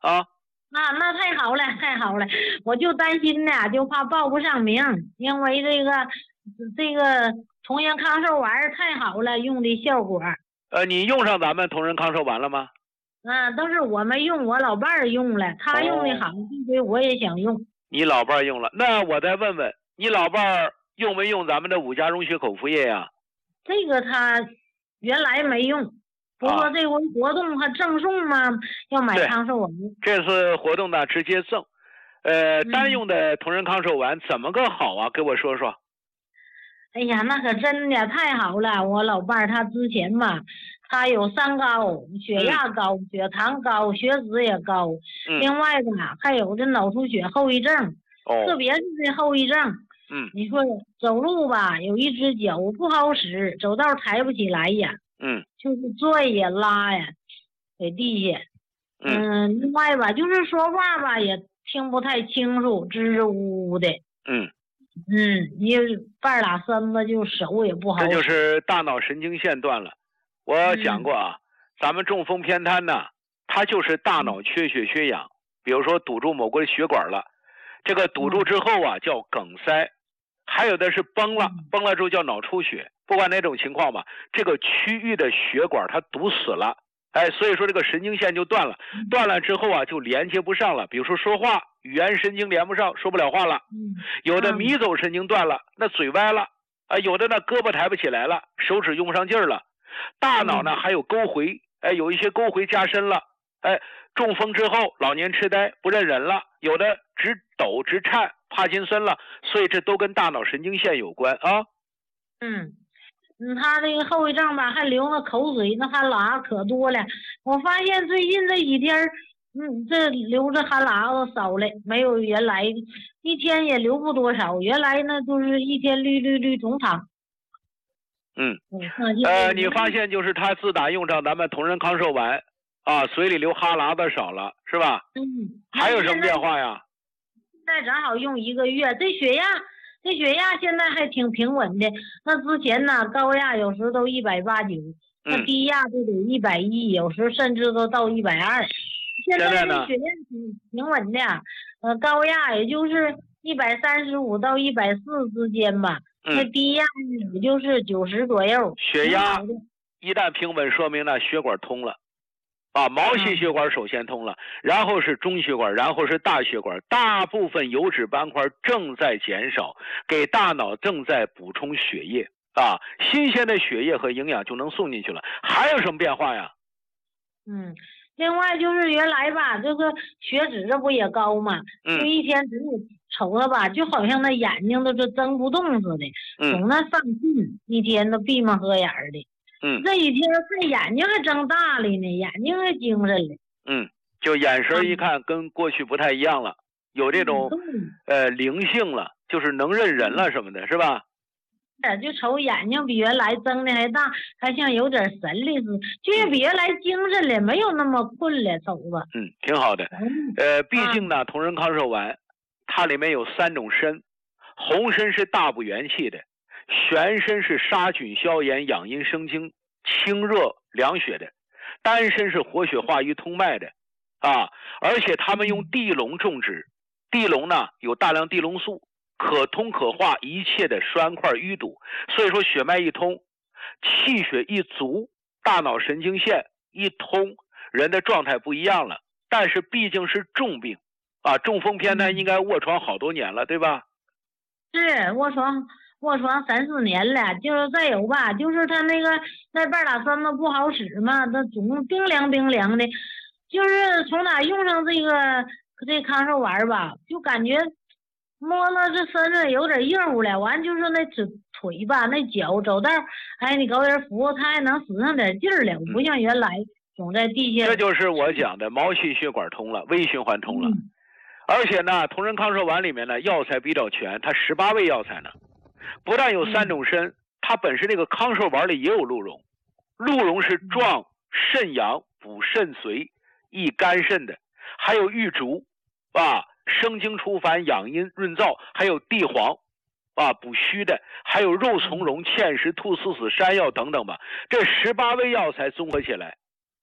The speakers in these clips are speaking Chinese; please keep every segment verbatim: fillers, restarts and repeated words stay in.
啊。 啊，那太好了，太好了！我就担心呢，就怕报不上名，因为这个这个同仁康寿丸太好了，用的效果。 呃，你用上咱们同仁康寿丸了吗？ 啊，都是我没用，我老伴儿用了，他用的好，所以我也想用。 你老伴儿用了，那我再问问你老伴儿用没用咱们的五加溶血口服液呀？ 这个他原来没用。不过这回活动还赠送吗？要买康寿丸。 这次活动呢直接赠，呃，嗯、单用的同仁康寿丸怎么个好啊？给我说说。 哎呀，那可真的太好了！我老伴儿他之前嘛，他有三高，血压高、嗯、血糖高、血脂也高。嗯、另外吧，还有这脑出血后遗症。哦。特别是这后遗症。 嗯。 你说走路吧，有一只脚不好使，走道抬不起来呀。 嗯， 就是拽呀拉呀，给地下。嗯，另外吧，就是说话吧也听不太清楚，支支吾吾的。 嗯嗯，你半拉身子就手也不好。 这就是大脑神经线断了。我讲过啊，嗯、咱们中风偏瘫呢，它就是大脑缺血缺氧，比如说堵住某个血管了，这个堵住之后啊叫梗塞，还有的是崩了，崩了之后叫脑出血。不管哪种情况吧，这个区域的血管它堵死了，哎，所以说这个神经线就断了，断了之后啊就连接不上了。比如说说话，语言神经连不上，说不了话了。有的迷走神经断了，那嘴歪了啊；有的呢胳膊抬不起来了，手指用不上劲儿了。大脑呢还有沟回，哎，有一些沟回加深了，哎，中风之后老年痴呆不认人了，有的直抖直颤，帕金森了，所以这都跟大脑神经线有关啊。 嗯。嗯，他这个后遗症吧，还流那口水，那哈喇可多了。我发现最近这几天，嗯，这流着哈喇子少了，没有原来一天也流不多少。原来呢，就是一天绿绿绿总淌。 嗯，呃，你发现就是他自打用上咱们同仁康寿丸啊，嘴里流哈喇子少了，是吧？ 嗯。 还有什么变化呀？ 现在正好用一个月，这血压。这血压现在还挺平稳的，那之前呢高压有时都一百八九，那低压就得一百一，有时甚至都到一百二。现在这血压挺平稳的，呃，高压也就是一百三十五到一百四之间吧， 嗯、 那低压也就是九十左右。 血压一旦平稳，说明呢血管通了。啊，毛细血管首先通了，然后是中血管，然后是大血管，大部分油脂斑块正在减少，给大脑正在补充血液啊，新鲜的血液和营养就能送进去了。还有什么变化呀？ 嗯，另外就是原来吧，这个血脂这不也高嘛， 嗯、 就一天只有瞅着吧，就好像那眼睛都是睁不动似的， 嗯、 总那上劲，一天都闭门合眼的。 嗯， 这一天看眼睛还睁大了呢，眼睛还精神了。 嗯，就眼神一看跟过去不太一样了，有这种、 嗯、 呃灵性了，就是能认人了什么的，是吧？ 就瞅眼睛比原来睁的还大，还像有点神力似的，就是比原来精神了，没有那么困了，瞅着。 嗯，挺好的。呃，毕竟呢，同仁康寿丸它里面有三种参，红参是大补元气的。玄参是杀菌消炎养阴生津清热凉血的，丹参是活血化瘀通脉的啊，而且他们用地龙种植，地龙呢有大量地龙素，可通可化一切的栓块淤堵，所以说血脉一通，气血一足，大脑神经线一通，人的状态不一样了。但是毕竟是重病啊，中风偏瘫应该卧床好多年了，对吧？ 是卧床卧床三四年了，就是再有吧，就是他那个那半拉身子不好使嘛，他总冰凉冰凉的，就是从哪用上这个这康寿丸吧，就感觉摸了这身子有点硬乎了，完就是那腿腿吧，那脚走道，哎，你搞点扶，他还能使上点劲儿了，不像原来总在地下。 这就是我讲的毛细血管通了，微循环通了， 嗯、 而且呢，同仁康寿丸里面呢药材比较全，它十八味药材呢。不但有三种参，它本身这个康寿丸里也有鹿茸，鹿茸是壮肾阳、补肾髓、益肝肾的，还有玉竹，啊，生津除烦、养阴润燥，还有地黄，啊，补虚的，还有肉苁蓉、芡实、菟丝子、山药等等吧。这十八味药材综合起来，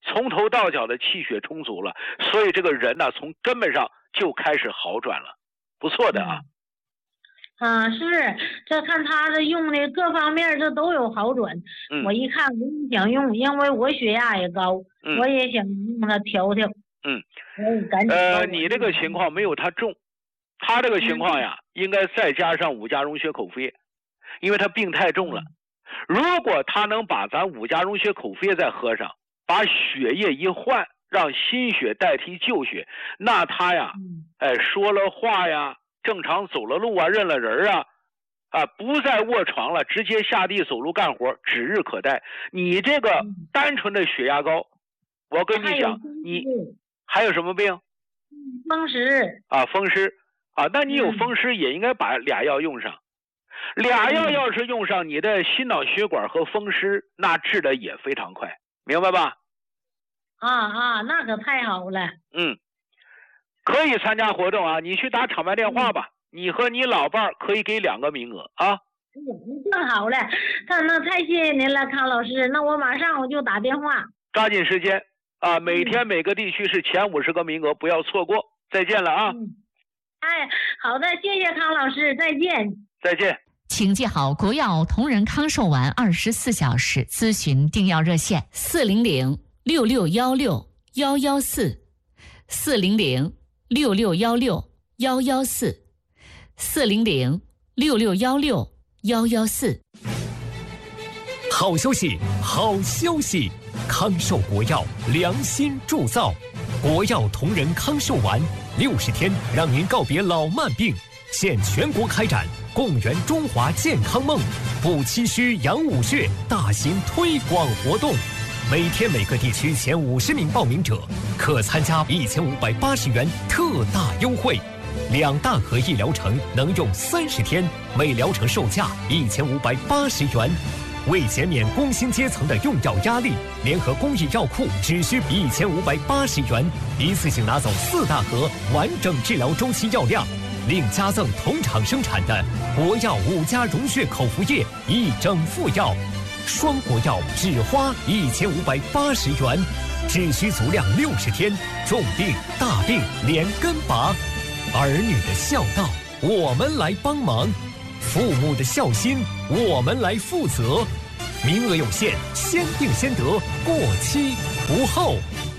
从头到脚的气血充足了，所以这个人呢，从根本上就开始好转了，不错的啊。 啊，是，这看他这用的各方面这都有好转。 嗯、 我一看，我也想用，因为我血压也高， 嗯、 我也想用它调调。 嗯， 赶紧呃，你这个情况没有他重，他这个情况呀，嗯、应该再加上五加溶血口服液，因为他病太重了。如果他能把咱五加溶血口服液再喝上，把血液一换，让新血代替旧血，那他呀， 嗯、 哎，说了话呀。正常走了路啊，认了人啊，啊，不再卧床了，直接下地走路干活，指日可待。你这个单纯的血压高，我跟你讲，你还有什么病？ 风湿啊，风湿啊，那你有风湿也应该把俩药用上。嗯、俩药要是用上，你的心脑血管和风湿那治的也非常快，明白吧？ 啊啊，那可太好了。 嗯。可以参加活动啊！你去打场外电话吧。嗯、你和你老伴儿可以给两个名额啊。 更好了，那那太谢谢您了，康老师。那我马上我就打电话。 抓紧时间啊！每天每个地区是前五十个名额，不要错过。再见了啊！ 嗯、哎，好的，谢谢康老师，再见。 再见。 请记好国药同仁康寿丸二十四小时咨询订药热线：四零零六六幺六幺幺四，四零零。六六幺六幺幺四，四零零六六幺六幺幺四。 好消息，好消息！康寿国药良心铸造，国药同仁康寿丸，六十天让您告别老慢病，现全国开展共圆中华健康梦、补气虚养五血大型推广活动。每天每个地区前五十名报名者可参加一千五百八十元特大优惠，两大盒一疗程能用三十天，每疗程售价一千五百八十元。为减免工薪阶层的用药压力，联合公益药库只需一千五百八十元，一次性拿走四大盒完整治疗周期药量，另加赠同厂生产的国药五加溶血口服液一整副药。双国药只花一千五百八十元，只需足量六十天，重病大病连根拔，儿女的孝道我们来帮忙，父母的孝心我们来负责，名额有限，先订先得，过期不候。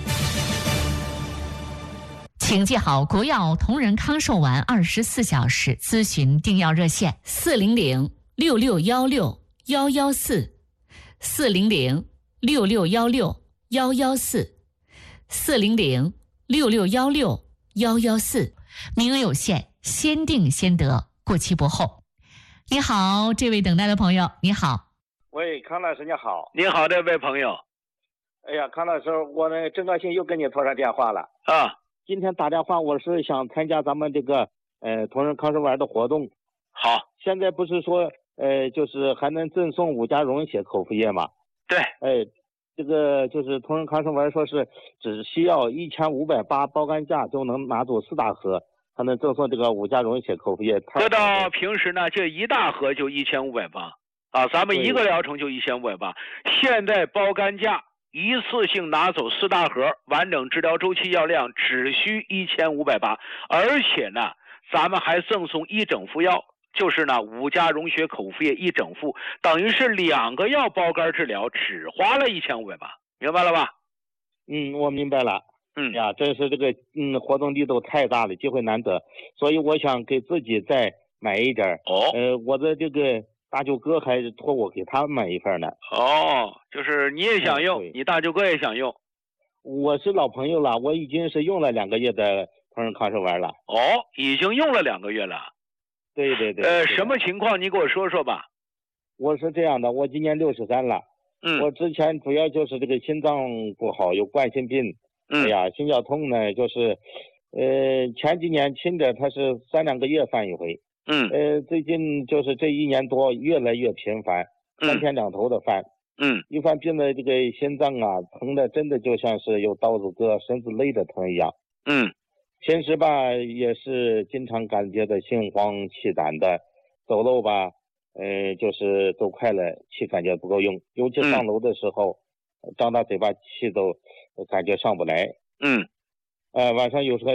请记好国药同仁康寿丸二十四小时咨询订药热线：四零零六六幺六幺幺四。四零零六六幺六幺幺四，四零零六六幺六幺幺四，名额有限，先订先得，过期不候。你好，这位等待的朋友，你好。 喂，康老师你好。 你好，这位朋友。 哎呀，康老师，我呢真高兴又跟你通上电话了啊。 今天打电话我是想参加咱们这个呃同仁康寿丸的活动。 好。 现在不是说呃，就是还能赠送五加溶血口服液嘛？ 对， 哎，这个就是同仁康寿丸说是只需要一千五百八包干价就能拿走四大盒，还能赠送这个五加溶血口服液。 这到平时呢，这一大盒就一千五百八啊，咱们一个疗程就一千五百八。现在包干价一次性拿走四大盒，完整治疗周期药量只需一千五百八，而且呢，咱们还赠送一整副药。就是呢，五加溶血口服液一整副，等于是两个药包干治疗，只花了一千五百八，明白了吧？ 嗯，我明白了。 嗯呀，真是这个嗯活动力度太大了，机会难得，所以我想给自己再买一点。 哦， 呃，我的这个大舅哥还托我给他买一份呢。 哦，就是你也想用，嗯、你大舅哥也想用。 我是老朋友了，我已经是用了两个月的同仁康寿丸了。 哦，已经用了两个月了。 对对对。 呃，什么情况？你给我说说吧。 我是这样的，我今年六十三了。 嗯。 我之前主要就是这个心脏不好，有冠心病。 嗯。 哎呀，心绞痛呢，就是，呃，前几年轻的他是三两个月犯一回。 嗯。 呃，最近就是这一年多越来越频繁，三天两头的犯。 嗯。 一犯病的这个心脏啊，疼的真的就像是有刀子割，身子累的疼一样。 嗯。 平时吧也是经常感觉到心慌气短的，走路吧，呃，就是走快了，气感觉不够用，尤其上楼的时候，嗯、张大嘴巴气都感觉上不来。 嗯， 呃，晚上有时候